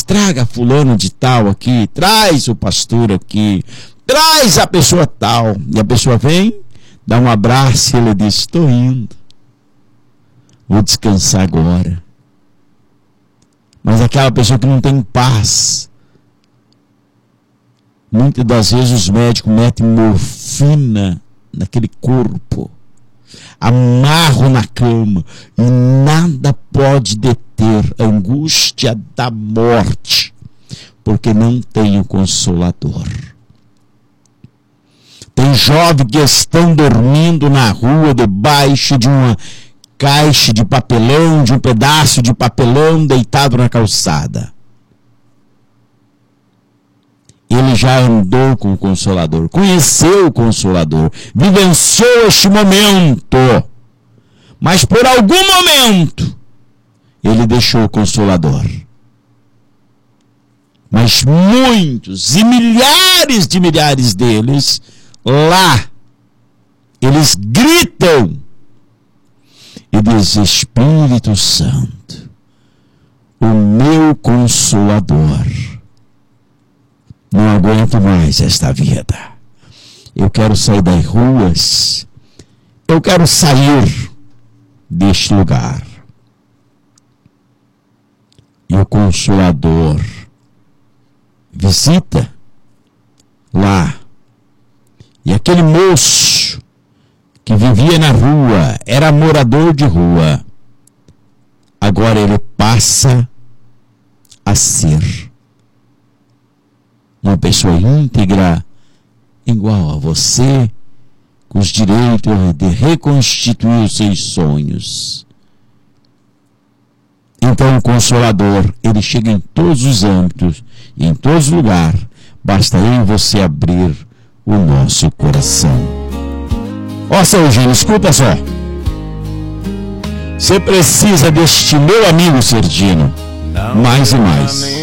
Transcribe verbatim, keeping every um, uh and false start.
traga fulano de tal aqui, traz o pastor aqui, traz a pessoa tal. E a pessoa vem, dá um abraço e ele diz: estou indo, vou descansar agora. Mas aquela pessoa que não tem paz, muitas das vezes os médicos metem morfina naquele corpo, amarram na cama e nada pode deter a angústia da morte, porque não tem o Consolador. Tem jovens que estão dormindo na rua debaixo de uma caixa de papelão, de um pedaço de papelão deitado na calçada. Ele já andou com o Consolador, conheceu o Consolador, vivenciou este momento, mas por algum momento ele deixou o Consolador. Mas muitos e milhares de milhares deles, lá, eles gritam e diz: Espírito Santo, o meu Consolador, não aguento mais esta vida. Eu quero sair das ruas. Eu quero sair deste lugar. E o Consolador visita lá. E aquele moço que vivia na rua, era morador de rua, agora ele passa a ser uma pessoa íntegra, igual a você, com os direitos de reconstituir os seus sonhos. Então o Consolador, ele chega em todos os âmbitos, em todos os lugares. Basta eu e você abrir o nosso coração. Ó, seu Eugênio, escuta só. Você precisa deste meu amigo Serdino mais e mais.